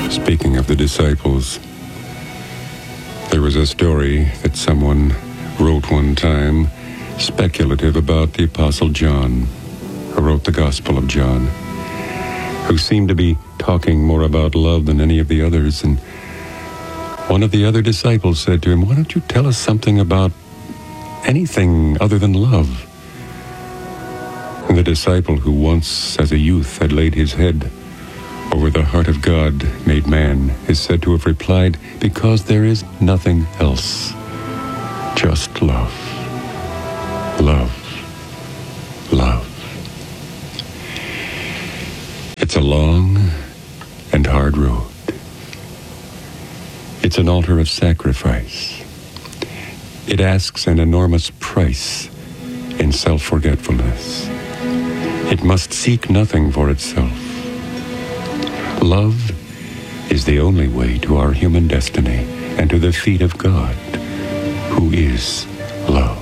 Speaking of the disciples, there was a story that someone wrote one time, speculative about the Apostle John, who wrote the Gospel of John, who seemed to be talking more about love than any of the others. And one of the other disciples said to him, "Why don't you tell us something about anything other than love?" And the disciple who once, as a youth, had laid his head over the heart of God made man is said to have replied, "Because there is nothing else, just love. Love. Love." It's a long and hard road. It's an altar of sacrifice. It asks an enormous price in self-forgetfulness. It must seek nothing for itself. Love is the only way to our human destiny and to the feet of God, who is love.